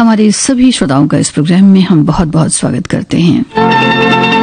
हमारे सभी श्रोताओं का इस प्रोग्राम में हम बहुत बहुत स्वागत करते हैं।